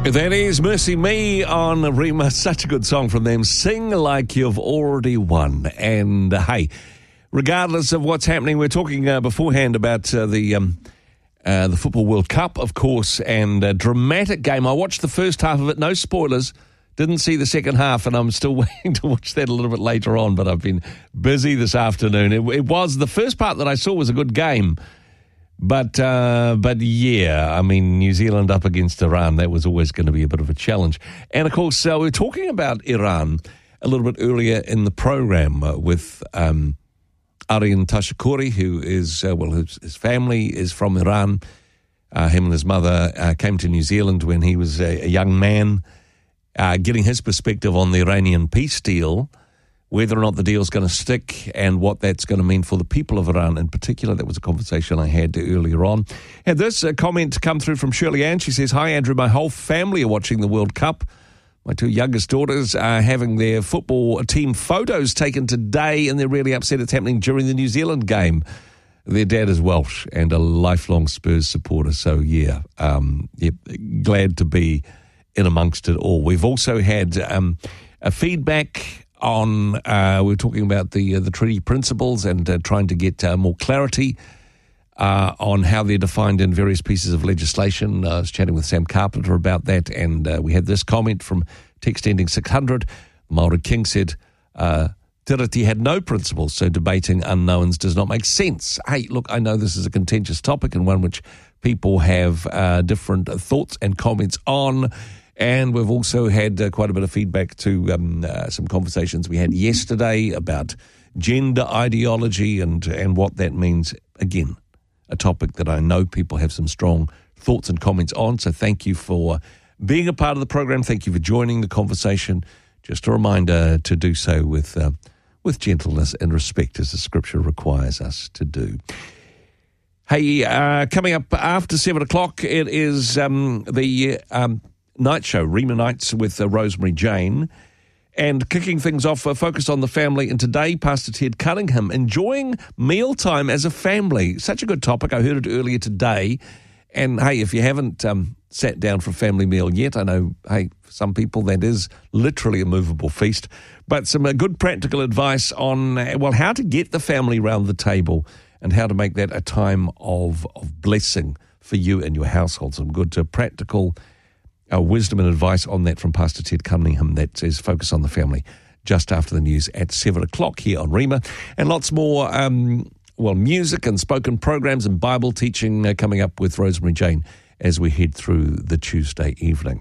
That is Mercy Me on Rima. Such a good song from them. Sing like you've already won. And hey, regardless of what's happening, we're talking beforehand about the Football World Cup, of course, and a dramatic game. I watched the first half of it. No spoilers. Didn't see the second half, and I'm still waiting to watch that a little bit later on, but I've been busy this afternoon. It was the first part that I saw was a good game. But yeah, I mean, New Zealand up against Iran, that was always going to be a bit of a challenge. And, of course, we were talking about Iran a little bit earlier in the program with Aryan Tashikuri, who is, his family is from Iran. Him and his mother came to New Zealand when he was a young man, getting his perspective on the Iranian peace deal, whether or not the deal's going to stick and what that's going to mean for the people of Iran in particular. That was a conversation I had earlier on. Had this comment come through from Shirley Ann. She says, "Hi, Andrew, my whole family are watching the World Cup. My two youngest daughters are having their football team photos taken today, and they're really upset it's happening during the New Zealand game. Their dad is Welsh and a lifelong Spurs supporter, so glad to be in amongst it all." We've also had a feedback on, we were talking about the treaty principles and trying to get more clarity on how they're defined in various pieces of legislation. I was chatting with Sam Carpenter about that, and we had this comment from text ending 600. Maori King said, Tiriti had no principles, so debating unknowns does not make sense. Hey, look, I know this is a contentious topic and one which people have different thoughts and comments on. And we've also had quite a bit of feedback to some conversations we had yesterday about gender ideology and what that means. Again, a topic that I know people have some strong thoughts and comments on. So thank you for being a part of the program. Thank you for joining the conversation. Just a reminder to do so with gentleness and respect, as the scripture requires us to do. Hey, coming up after 7 o'clock, it is the night show, Rima Nights with Rosemary Jane. And kicking things off, focused on the family. And today, Pastor Ted Cunningham, enjoying mealtime as a family. Such a good topic. I heard it earlier today. And, hey, if you haven't sat down for a family meal yet, I know, hey, for some people that is literally a movable feast. But some good practical advice on, how to get the family round the table and how to make that a time of blessing for you and your household. Some good practical wisdom and advice on that from Pastor Ted Cunningham. That says Focus on the Family just after the news at 7 o'clock here on Rima. And lots more, music and spoken programs and Bible teaching coming up with Rosemary Jane as we head through the Tuesday evening.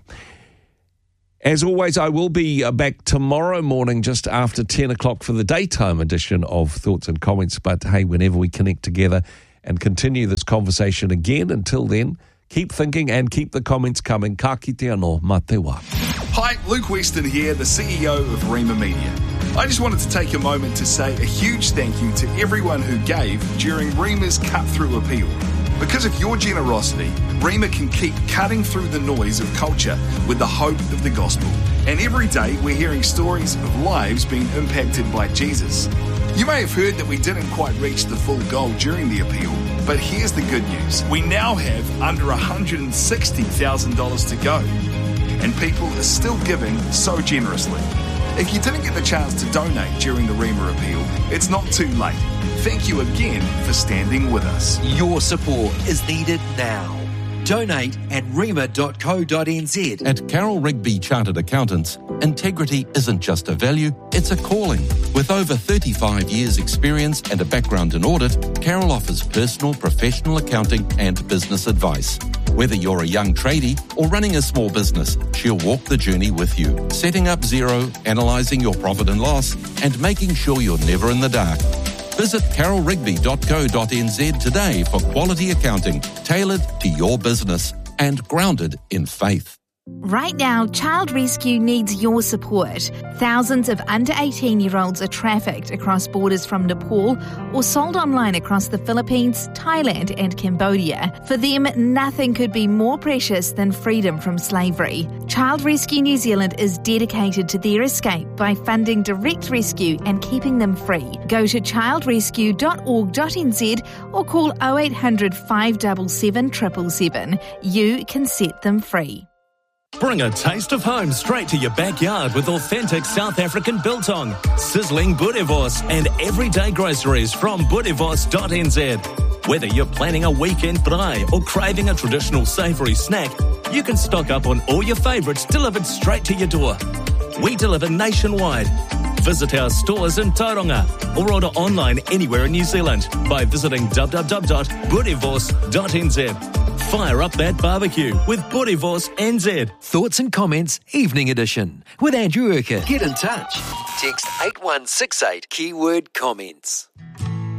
As always, I will be back tomorrow morning just after 10 o'clock for the daytime edition of Thoughts and Comments. But hey, whenever we connect together and continue this conversation again, until then, keep thinking and keep the comments coming. Ka kite anō, mā te wā. Hi, Luke Weston here, the CEO of Rima Media. I just wanted to take a moment to say a huge thank you to everyone who gave during Rima's cut-through appeal. Because of your generosity, Rima can keep cutting through the noise of culture with the hope of the gospel. And every day we're hearing stories of lives being impacted by Jesus. You may have heard that we didn't quite reach the full goal during the appeal, but here's the good news. We now have under $160,000 to go, and people are still giving so generously. If you didn't get the chance to donate during the Rima appeal, it's not too late. Thank you again for standing with us. Your support is needed now. Donate at rima.co.nz. At Carol Rigby Chartered Accountants, integrity isn't just a value, it's a calling. With over 35 years' experience and a background in audit, Carol offers personal, professional accounting and business advice. Whether you're a young tradie or running a small business, she'll walk the journey with you, setting up zero, analysing your profit and loss, and making sure you're never in the dark. Visit carolrigby.co.nz today for quality accounting tailored to your business and grounded in faith. Right now, Child Rescue needs your support. Thousands of under 18-year-olds are trafficked across borders from Nepal or sold online across the Philippines, Thailand and Cambodia. For them, nothing could be more precious than freedom from slavery. Child Rescue New Zealand is dedicated to their escape by funding direct rescue and keeping them free. Go to childrescue.org.nz or call 0800 577 777. You can set them free. Bring a taste of home straight to your backyard with authentic South African biltong, sizzling boerewors and everyday groceries from boerewors.nz. Whether you're planning a weekend braai or craving a traditional savoury snack, you can stock up on all your favourites delivered straight to your door. We deliver nationwide. Visit our stores in Tauranga or order online anywhere in New Zealand by visiting www.boerewors.nz. Fire up that barbecue with Boerewors NZ. Thoughts and comments, Evening Edition with Andrew Urquhart. Get in touch. Text 8168 keyword comments.